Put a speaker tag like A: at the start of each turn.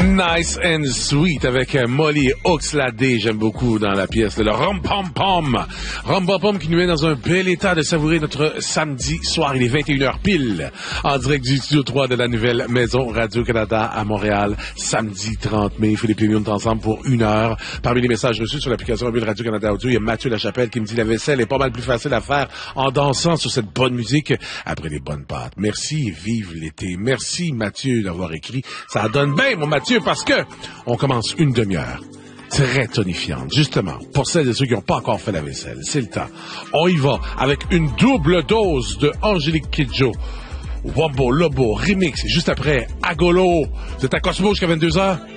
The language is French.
A: Nice and Sweet avec Molly Oxlade, j'aime beaucoup dans la pièce. Le Rum Pom Pom. Rum Pom Pom qui nous met dans un bel état de savourer notre samedi soir. Il est 21h pile en direct du studio 3 de la nouvelle maison Radio-Canada à Montréal. Samedi 30 mai. Philippe Lémieux, on est ensemble pour 1 heure. Parmi les messages reçus sur l'application mobile Radio-Canada Audio, il y a Mathieu Lachapelle qui me dit la vaisselle est pas mal plus facile à faire en dansant sur cette bonne musique après les bonnes pâtes. Merci, vive l'été. Merci Mathieu d'avoir écrit. Ça donne bien, mon Mathieu, parce que on commence une demi-heure très tonifiante, justement, pour celles et ceux qui n'ont pas encore fait la vaisselle. C'est le temps. On y va avec une double dose de Angélique Kidjo. Wombo Lobo Remix, juste après Agolo. Vous êtes à Cosmo jusqu'à 22h?